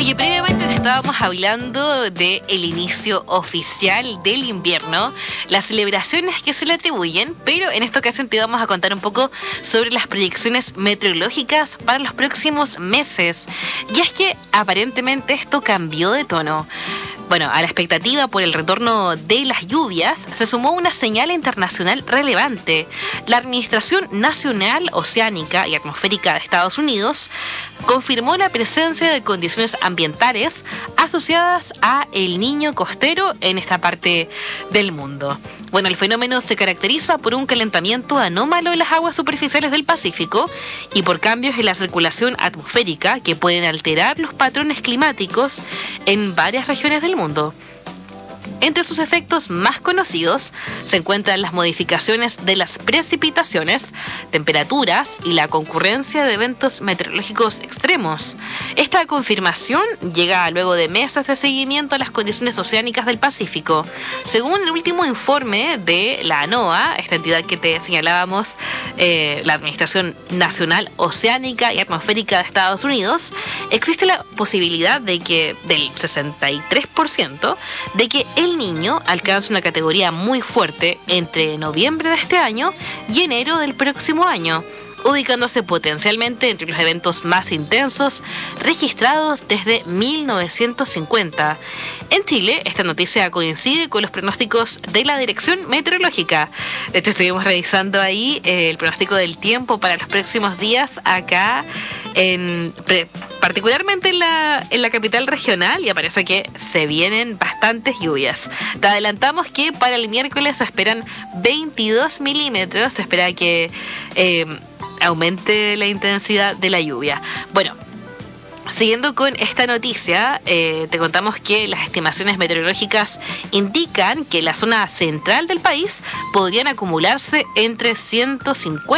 Oye, previamente estábamos hablando del inicio oficial del invierno, las celebraciones que se le atribuyen, pero en esta ocasión te vamos a contar un poco sobre las proyecciones meteorológicas para los próximos meses. Y es que aparentemente esto cambió de tono. Bueno, a la expectativa por el retorno de las lluvias se sumó una señal internacional relevante. La Administración Nacional Oceánica y Atmosférica de Estados Unidos confirmó la presencia de condiciones ambientales asociadas a El Niño costero en esta parte del mundo. Bueno, el fenómeno se caracteriza por un calentamiento anómalo en las aguas superficiales del Pacífico y por cambios en la circulación atmosférica que pueden alterar los patrones climáticos en varias regiones del mundo. Entre sus efectos más conocidos se encuentran las modificaciones de las precipitaciones, temperaturas y la concurrencia de eventos meteorológicos extremos. Esta confirmación llega luego de meses de seguimiento a las condiciones oceánicas del Pacífico. Según el último informe de la NOAA, esta entidad que te señalábamos, la Administración Nacional Oceánica y Atmosférica de Estados Unidos, existe la posibilidad de que del 63% de que El Niño alcanza una categoría muy fuerte entre noviembre de este año y enero del próximo año, ubicándose potencialmente entre los eventos más intensos registrados desde 1950. En Chile, esta noticia coincide con los pronósticos de la Dirección Meteorológica. De hecho, estuvimos revisando ahí el pronóstico del tiempo para los próximos días acá, particularmente en la capital regional, y aparece que se vienen bastantes lluvias. Te adelantamos que para el miércoles se esperan 22 milímetros, se espera que aumente la intensidad de la lluvia. Bueno, siguiendo con esta noticia, te contamos que las estimaciones meteorológicas indican que la zona central del país podrían acumularse entre 150